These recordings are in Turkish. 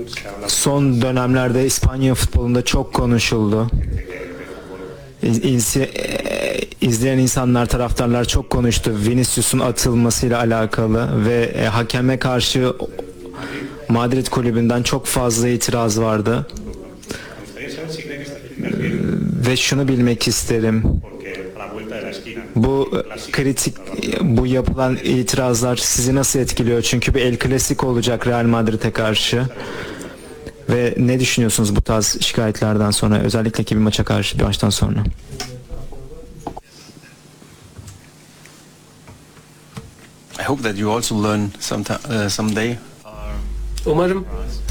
son dönemlerde İspanya futbolunda çok konuşuldu. İzleyen insanlar, taraftarlar çok konuştu Vinicius'un atılmasıyla alakalı ve hakeme karşı Madrid kulübünden çok fazla itiraz vardı. Ve şunu bilmek isterim. Bu yapılan itirazlar sizi nasıl etkiliyor? Çünkü bir El Clasico olacak Real Madrid'e karşı. Ve ne düşünüyorsunuz bu tarz şikayetlerden sonra, özellikle ki bir maça karşı, bir maçtan sonra? I hope that you also learn someday. Umarım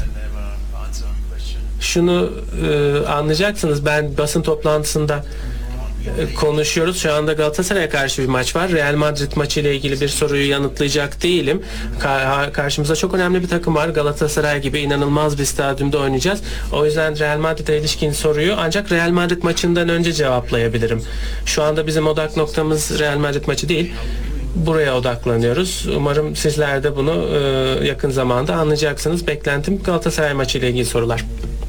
şunu anlayacaksınız. Ben basın toplantısında konuşuyoruz. Şu anda Galatasaray'a karşı bir maç var. Real Madrid maçı ile ilgili bir soruyu yanıtlayacak değilim. Karşımızda çok önemli bir takım var. Galatasaray gibi inanılmaz bir stadyumda oynayacağız. O yüzden Real Madrid'e ilişkin soruyu ancak Real Madrid maçından önce cevaplayabilirim. Şu anda bizim odak noktamız Real Madrid maçı değil. Buraya odaklanıyoruz. Umarım sizler de bunu yakın zamanda anlayacaksınız. Beklentim Galatasaray maçı ile ilgili sorular.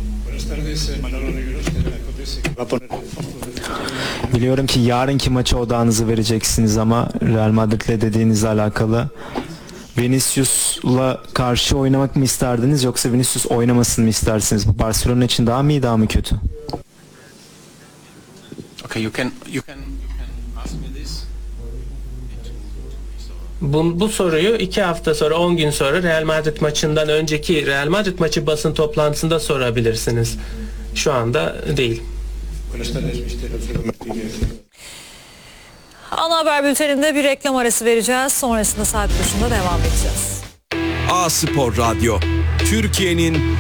Biliyorum ki yarınki maça odağınızı vereceksiniz ama Real Madrid'le dediğinizle alakalı. Vinicius'la karşı oynamak mı isterdiniz yoksa Vinicius oynamasın mı istersiniz? Bu Barcelona için daha mı iyi, daha mı kötü? Okay, you can ask me this. Bu soruyu 2 hafta sonra, 10 gün sonra Real Madrid maçından önceki Real Madrid maçı basın toplantısında sorabilirsiniz. Şu anda değil. Ana haber bülteninde bir reklam arası vereceğiz. Sonrasında saat başında devam edeceğiz. A Spor Radyo, Türkiye'nin